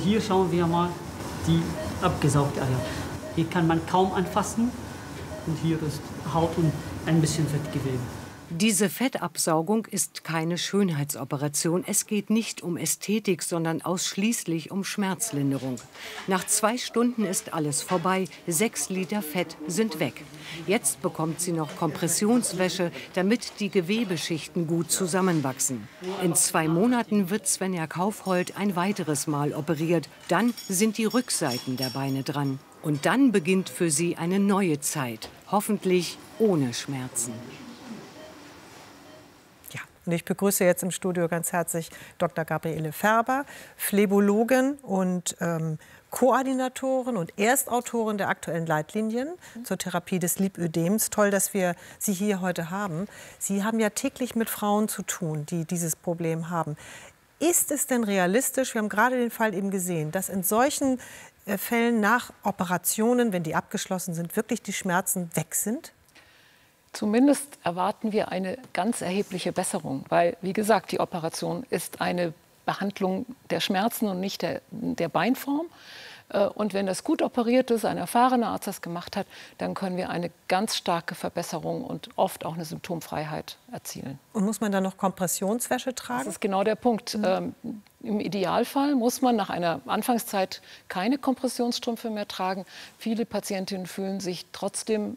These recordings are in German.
hier schauen wir mal die abgesaugte Eier. Hier kann man kaum anfassen und hier ist Haut und ein bisschen Fettgewebe. Diese Fettabsaugung ist keine Schönheitsoperation. Es geht nicht um Ästhetik, sondern ausschließlich um Schmerzlinderung. Nach 2 Stunden ist alles vorbei. 6 Liter Fett sind weg. Jetzt bekommt sie noch Kompressionswäsche, damit die Gewebeschichten gut zusammenwachsen. In 2 Monaten wird Svenja Kaufhold ein weiteres Mal operiert. Dann sind die Rückseiten der Beine dran. Und dann beginnt für sie eine neue Zeit. Hoffentlich ohne Schmerzen. Und ich begrüße jetzt im Studio ganz herzlich Dr. Gabriele Färber, Phlebologin und Koordinatorin und Erstautorin der aktuellen Leitlinien zur Therapie des Lipödems. Toll, dass wir Sie hier heute haben. Sie haben ja täglich mit Frauen zu tun, die dieses Problem haben. Ist es denn realistisch, wir haben gerade den Fall eben gesehen, dass in solchen Fällen nach Operationen, wenn die abgeschlossen sind, wirklich die Schmerzen weg sind? Zumindest erwarten wir eine ganz erhebliche Besserung, weil, wie gesagt, die Operation ist eine Behandlung der Schmerzen und nicht der Beinform. Und wenn das gut operiert ist, ein erfahrener Arzt das gemacht hat, dann können wir eine ganz starke Verbesserung und oft auch eine Symptomfreiheit erzielen. Und muss man dann noch Kompressionswäsche tragen? Das ist genau der Punkt. Im Idealfall muss man nach einer Anfangszeit keine Kompressionsstrümpfe mehr tragen. Viele Patientinnen fühlen sich trotzdem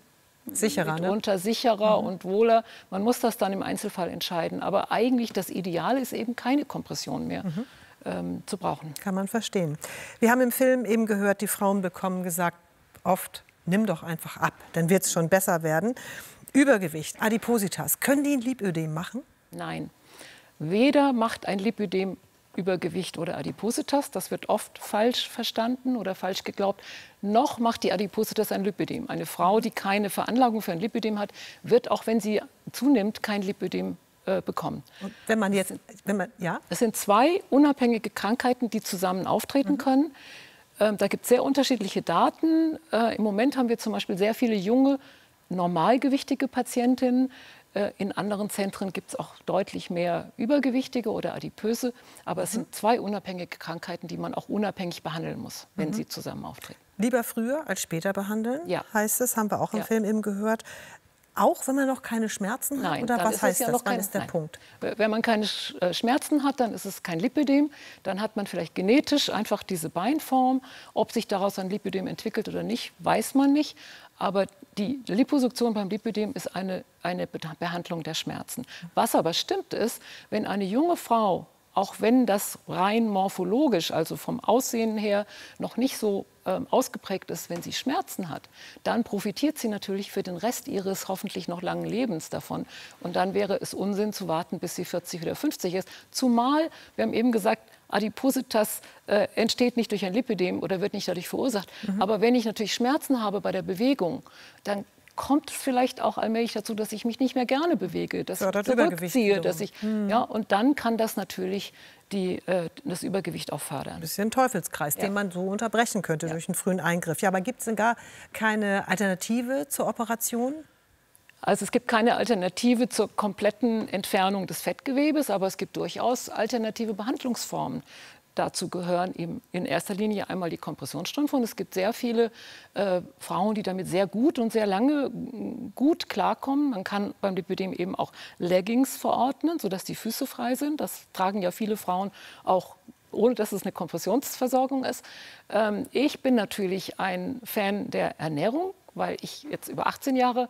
sicherer und wohler. Man muss das dann im Einzelfall entscheiden. Aber eigentlich das Ideale ist eben keine Kompression mehr zu brauchen. Kann man verstehen. Wir haben im Film eben gehört, die Frauen bekommen gesagt, oft, nimm doch einfach ab, dann wird es schon besser werden. Übergewicht, Adipositas, können die ein Lipödem machen? Nein, weder macht ein Lipödem Übergewicht oder Adipositas, das wird oft falsch verstanden oder falsch geglaubt, noch macht die Adipositas ein Lipödem. Eine Frau, die keine Veranlagung für ein Lipödem hat, wird, auch wenn sie zunimmt, kein Lipödem bekommen. Und wenn man jetzt, ja? Es sind 2 unabhängige Krankheiten, die zusammen auftreten können. Da gibt es sehr unterschiedliche Daten. Im Moment haben wir zum Beispiel sehr viele junge, normalgewichtige Patientinnen. In anderen Zentren gibt es auch deutlich mehr Übergewichtige oder Adipöse. Aber es sind 2 unabhängige Krankheiten, die man auch unabhängig behandeln muss, wenn sie zusammen auftreten. Lieber früher als später behandeln, ja, heißt es, haben wir auch im Film eben gehört. Auch wenn man noch keine Schmerzen hat? Nein, oder was heißt das? Wann ist der Nein. Punkt? Wenn man keine Schmerzen hat, dann ist es kein Lipödem. Dann hat man vielleicht genetisch einfach diese Beinform. Ob sich daraus ein Lipödem entwickelt oder nicht, weiß man nicht. Aber die Liposuktion beim Lipödem ist eine Behandlung der Schmerzen. Was aber stimmt ist, wenn eine junge Frau, auch wenn das rein morphologisch, also vom Aussehen her, noch nicht so ausgeprägt ist, wenn sie Schmerzen hat, dann profitiert sie natürlich für den Rest ihres hoffentlich noch langen Lebens davon. Und dann wäre es Unsinn zu warten, bis sie 40 oder 50 ist. Zumal, wir haben eben gesagt, Adipositas entsteht nicht durch ein Lipödem oder wird nicht dadurch verursacht. Aber wenn ich natürlich Schmerzen habe bei der Bewegung, dann kommt es vielleicht auch allmählich dazu, dass ich mich nicht mehr gerne bewege, dass ich zurückziehe, dass ich, ja, und dann kann das natürlich das Übergewicht auch fördern. Ein bisschen Teufelskreis, den man so unterbrechen könnte durch einen frühen Eingriff. Ja, aber gibt es denn gar keine Alternative zur Operation? Also es gibt keine Alternative zur kompletten Entfernung des Fettgewebes, aber es gibt durchaus alternative Behandlungsformen. Dazu gehören eben in erster Linie einmal die Kompressionsstrümpfe. Und es gibt sehr viele Frauen, die damit sehr gut und sehr lange gut klarkommen. Man kann beim Lipödem eben auch Leggings verordnen, sodass die Füße frei sind. Das tragen ja viele Frauen auch, ohne dass es eine Kompressionsversorgung ist. Ich bin natürlich ein Fan der Ernährung, weil ich jetzt über 18 Jahre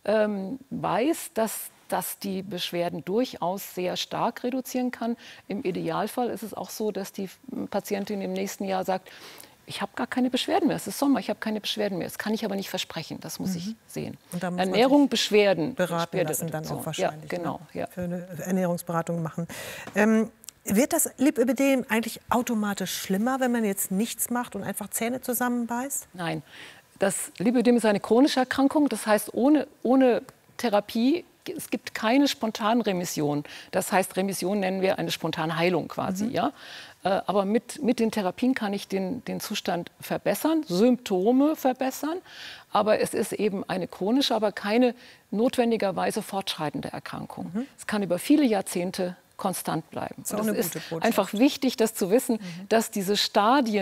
weiß, dass die Beschwerden durchaus sehr stark reduzieren kann. Im Idealfall ist es auch so, dass die Patientin im nächsten Jahr sagt, ich habe gar keine Beschwerden mehr, es ist Sommer, ich habe keine Beschwerden mehr. Das kann ich aber nicht versprechen, das muss ich sehen. Und da muss Ernährung, Beschwerden, beraten lassen dann auch wahrscheinlich. Ja, genau. Ja. Für eine Ernährungsberatung machen. Wird das Lipödem eigentlich automatisch schlimmer, wenn man jetzt nichts macht und einfach Zähne zusammenbeißt? Nein, das Lipödem ist eine chronische Erkrankung, das heißt ohne Therapie. Es gibt keine spontane Remission. Das heißt, Remission nennen wir eine spontane Heilung quasi. Ja? Aber mit den Therapien kann ich den Zustand verbessern, Symptome verbessern. Aber es ist eben eine chronische, aber keine notwendigerweise fortschreitende Erkrankung. Es kann über viele Jahrzehnte konstant bleiben. Das ist auch eine gute Botschaft. Einfach wichtig, das zu wissen, dass diese Stadien